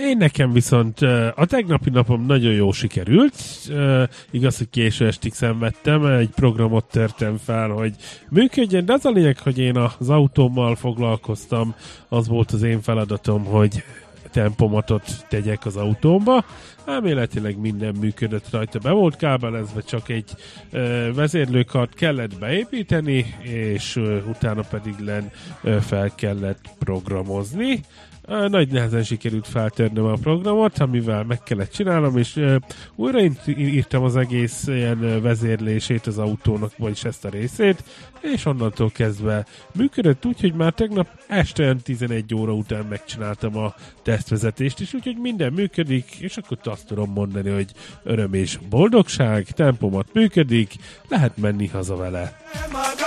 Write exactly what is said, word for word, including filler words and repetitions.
Én nekem viszont a tegnapi napom nagyon jó sikerült. Igaz, hogy késő estig szenvedtem, egy programot törtem fel, hogy működjön, de az a lényeg, hogy én az autómmal foglalkoztam, az volt az én feladatom, hogy tempomatot tegyek az autómba. Elméletileg minden működött rajta, be volt kábelezve, csak egy ö, vezérlőkart kellett beépíteni, és ö, utána pedig len ö, fel kellett programozni. Ö, nagy nehezen sikerült feltörnöm a programot, amivel meg kellett csinálnom, és ö, újra írtam az egész ilyen vezérlését az autónak, vagyis ezt a részét, és onnantól kezdve működött úgy, hogy már tegnap este olyan tizenegy óra után megcsináltam a tesztvezetést is, úgyhogy minden működik, és akkor azt tudom mondani, hogy öröm és boldogság, tempomat működik, lehet menni haza vele.